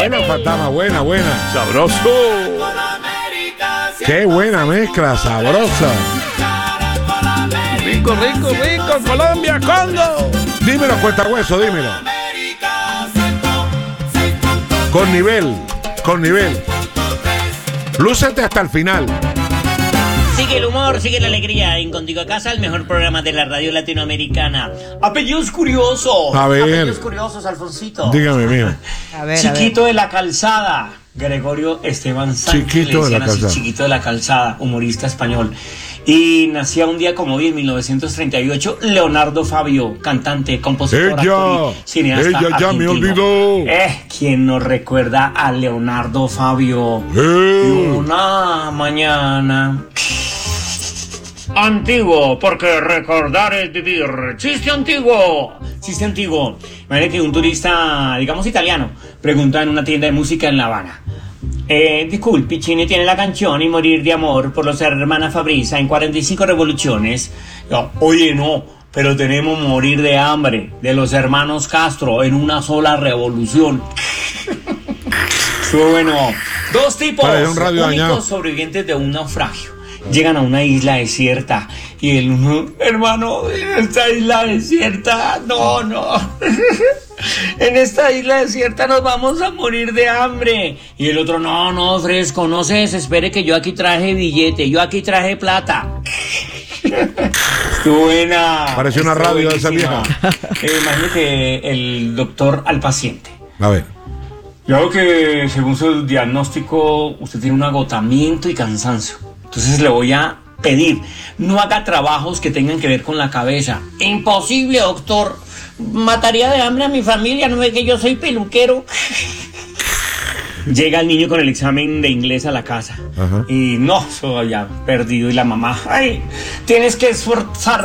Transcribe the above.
Bueno, fantasma, buena. Sabroso. Qué buena mezcla, sabrosa. Rico, Colombia, Congo. Dímelo, Cuentahueso, dímelo. Con nivel. Lúcete hasta el final. Sigue el humor, sigue la alegría. En Contigo a Casa, el mejor programa de la radio latinoamericana. Apellidos curiosos. A ver. Apellidos curiosos, Alfonsito. Dígame, mío. A ver, Chiquito de la Calzada. Gregorio Esteban Sánchez. Chiquito de la Calzada. Chiquito de la Calzada, humorista español. Y nacía un día como hoy, en 1938, Leonardo Fabio, cantante, compositor, actor y cineasta ella ya argentino. me olvidó. ¿Quién nos recuerda a Leonardo Fabio? Y una mañana... Antiguo, porque recordar es vivir. Chiste antiguo. Imagínate que un turista, digamos italiano, pregunta en una tienda de música en La Habana. Disculpi, Chini tiene la canción y morir de amor por los hermanas Fabriza en 45 revoluciones. Oye, no, pero tenemos morir de hambre de los hermanos Castro en una sola revolución. Bueno, dos tipos únicos sobrevivientes de un naufragio. Llegan a una isla desierta y el uno, hermano, en esta isla desierta, no. En esta isla desierta nos vamos a morir de hambre. Y el otro, no, fresco, no se desespere que yo aquí traje billete, yo aquí traje plata. Buena. Pareció una radio de esa vieja. Imagínate el doctor al paciente. A ver. Yo creo que según su diagnóstico usted tiene un agotamiento y cansancio. Entonces le voy a pedir, no haga trabajos que tengan que ver con la cabeza. Imposible, doctor. Mataría de hambre a mi familia, ¿no ve que yo soy peluquero? Llega el niño con el examen de inglés a la casa. Ajá. Y no, soy ya perdido. Y la mamá, ay, tienes que esforzarte